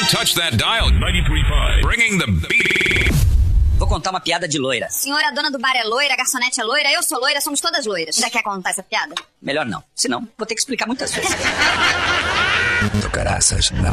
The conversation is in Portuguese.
touch that dial. 93.5. Bringing the beat. Vou contar uma piada de loira. Senhora, a dona do bar é loira, a garçonete é loira, eu sou loira, somos todas loiras. Já quer contar essa piada? Melhor não, senão vou ter que explicar muitas vezes. Do caraças, não.